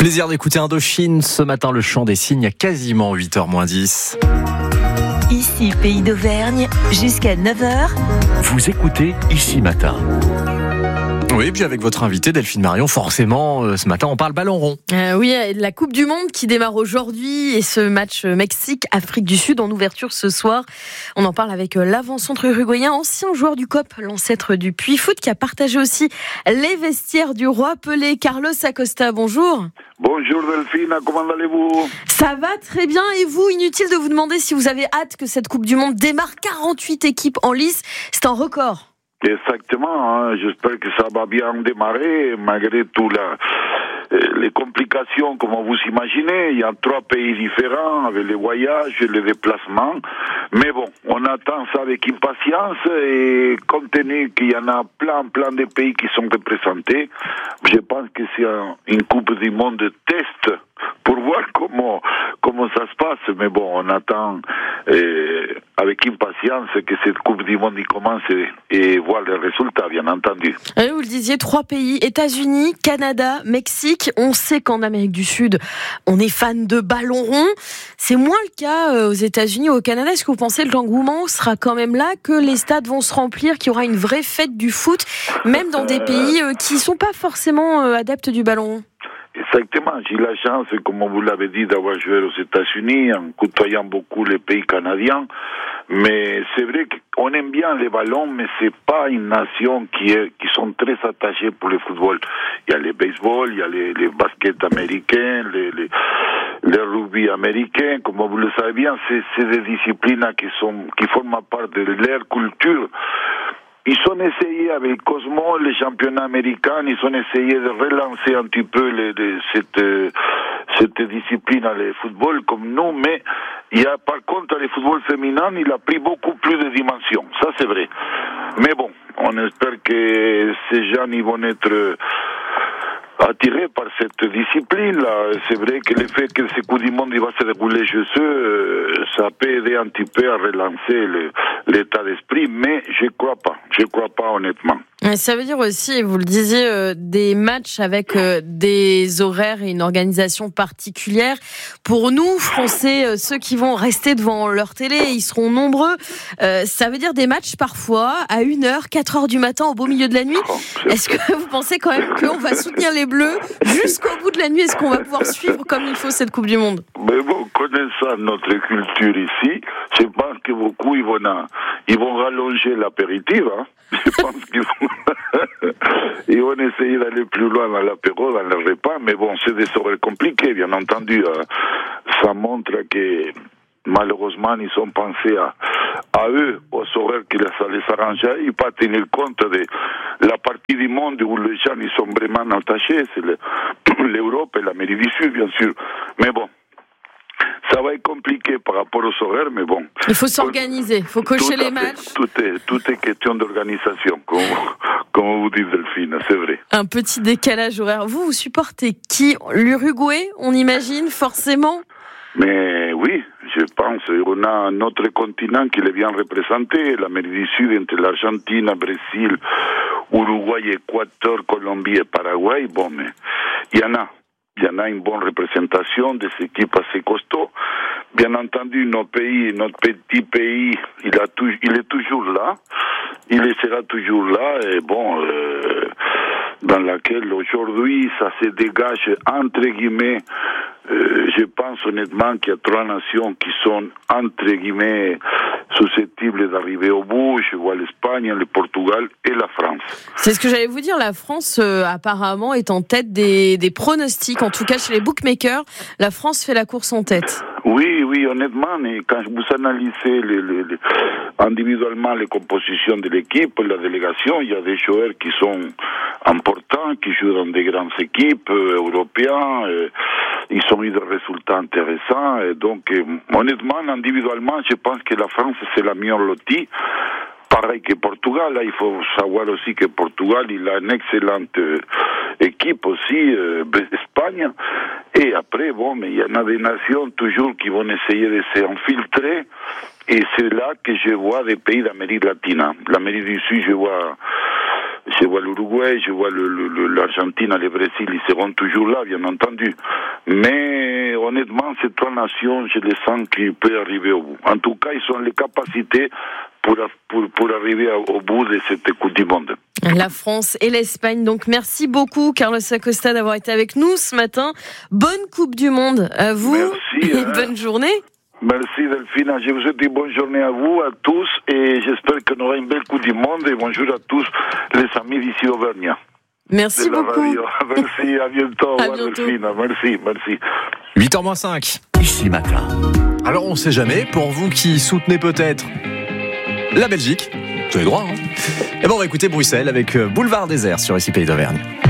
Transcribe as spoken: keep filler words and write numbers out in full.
Plaisir d'écouter Indochine ce matin, le chant des cygnes à quasiment huit heures moins dix. Ici, Pays d'Auvergne, jusqu'à neuf heures. Vous écoutez Ici Matin. Oui, puis avec votre invité Delphine Marion, forcément, euh, ce matin, on parle ballon rond. Euh, oui, la Coupe du Monde qui démarre aujourd'hui et ce match Mexique-Afrique du Sud en ouverture ce soir. On en parle avec l'avant-centre uruguayen, ancien joueur du C O P, l'ancêtre du Puy Foot, qui a partagé aussi les vestiaires du roi Pelé. Carlos Acosta, bonjour. Bonjour Delphine, comment allez-vous? Ça va très bien, et vous? Inutile de vous demander si vous avez hâte que cette Coupe du Monde démarre. quarante-huit équipes en lice, c'est un record. Exactement, hein. J'espère que ça va bien démarrer, malgré tout la, les complications, comme vous imaginez. Il y a trois pays différents, avec les voyages et les déplacements. Mais bon, on attend ça avec impatience, et compte tenu qu'il y en a plein, plein de pays qui sont représentés, je pense que c'est un, une Coupe du Monde de test pour voir comment, comment ça se passe. Mais bon, on attend euh, avec impatience que cette Coupe du Monde y commence et, et voir les résultats, bien entendu. Oui, vous le disiez, trois pays, États-Unis, Canada, Mexique. On sait qu'en Amérique du Sud, on est fan de ballon rond. C'est moins le cas aux États-Unis ou au Canada. Est-ce que vous pensez que l'engouement sera quand même là, que les stades vont se remplir, qu'il y aura une vraie fête du foot, même dans des pays qui ne sont pas forcément adeptes du ballon rond? Exactement, j'ai la chance, comme vous l'avez dit, d'avoir joué aux États-Unis en côtoyant beaucoup les pays canadiens. Mais c'est vrai qu'on aime bien les ballons, mais c'est pas une nation qui est, qui sont très attachés pour le football. Il y a le baseball, il y a les, les baskets américains, les, les, les rugby américains. Comme vous le savez bien, c'est, c'est des disciplines qui sont, qui forment part de leur culture. Ils ont essayé avec Cosmo, les championnats américains, ils ont essayé de relancer un petit peu les, les, cette, cette discipline à le football comme nous, mais il y a par contre le football féminin, il a pris beaucoup plus de dimensions, ça c'est vrai. Mais bon, on espère que ces gens ils vont être attirés par cette discipline-là. C'est vrai que le fait que ce coup du monde il va se dérouler chez eux, ça peut aider un petit peu à relancer le, l'état d'esprit, mais je crois pas. Je crois pas honnêtement. Ça veut dire aussi, vous le disiez, euh, des matchs avec euh, des horaires et une organisation particulière. Pour nous, Français, euh, ceux qui vont rester devant leur télé, ils seront nombreux. Euh, ça veut dire des matchs parfois à une heure, quatre heures du matin au beau milieu de la nuit. Oh, Est-ce que vous pensez quand même qu'on va soutenir les Bleus jusqu'au bout de la nuit? Est-ce qu'on va pouvoir suivre comme il faut cette Coupe du Monde? Mais bon, connaissant notre culture ici, je pense que beaucoup ils vont, ils vont rallonger l'apéritif, hein. Je pense qu'ils vont, ils vont essayer d'aller plus loin dans l'apéro, dans le repas, mais bon, c'est des horaires compliqués, bien entendu. Ça montre que, malheureusement, ils ont pensé à, à eux, aux horaires qui ça les arrangeait, et pas tenir compte de la partie du monde où les gens ils sont vraiment attachés, c'est le, l'Europe et l'Amérique du Sud, bien sûr. Mais bon, ça va être compliqué par rapport aux horaires, mais bon. Il faut s'organiser, il faut cocher les matchs. Tout est, tout est question d'organisation, comme, comme vous dites Delphine, c'est vrai. Un petit décalage horaire. Vous, vous supportez qui? L'Uruguay, on imagine, forcément? Mais oui, je pense, on a notre continent qui est bien représenté, l'Amérique du Sud, entre l'Argentine, le Brésil, Uruguay, Équateur, Colombie et Paraguay. Bon, mais il y en a. Il y en a une bonne représentation des équipes assez costauds. Bien entendu, nos pays, notre petit pays, il, a tout, il est toujours là. Il sera toujours là. Et bon, euh, dans laquelle aujourd'hui, ça se dégage, entre guillemets, euh, je pense honnêtement qu'il y a trois nations qui sont, entre guillemets, susceptibles d'arriver au bout. Je vois l'Espagne, le Portugal et la France. C'est ce que j'allais vous dire. La France, euh, apparemment, est en tête des, des pronostics. En tout cas, chez les bookmakers, la France fait la course en tête. Oui, oui, honnêtement, mais quand vous analysez les, les, les, individuellement les compositions de l'équipe, la délégation, il y a des joueurs qui sont importants, qui jouent dans des grandes équipes euh, européennes. Euh, ils ont eu des résultats intéressants. Et donc, euh, honnêtement, individuellement, je pense que la France, c'est la meilleure lotie. Pareil que Portugal, là, il faut savoir aussi que Portugal, il a une excellente euh, équipe aussi, euh, Espagne. Et après, bon, mais il y en a des nations toujours qui vont essayer de s'infiltrer. Et c'est là que je vois des pays d'Amérique latine. L'Amérique du Sud, je vois Je vois l'Uruguay, je vois le, le, l'Argentine et le Brésil, ils seront toujours là, bien entendu. Mais honnêtement, ces trois nations, je les sens qu'ils peuvent arriver au bout. En tout cas, ils ont les capacités pour, pour, pour arriver au bout de cette Coupe du Monde. La France et l'Espagne. Donc merci beaucoup Carlos Acosta d'avoir été avec nous ce matin. Bonne Coupe du Monde à vous. Merci. Et hein. bonne journée. Merci Delphine, je vous souhaite une bonne journée à vous, à tous, et j'espère qu'on aura une belle Coupe du Monde, et bonjour à tous les amis d'ici Auvergne. Merci beaucoup. Radio. Merci, à bientôt. À Au revoir bientôt. Delphine, merci, merci. huit heures moins cinq. Ici Matin. Alors on sait jamais, pour vous qui soutenez peut-être la Belgique, vous avez droit, hein. Et bon, on va écouter Bruxelles avec Boulevard Désert sur Ici Pays d'Auvergne.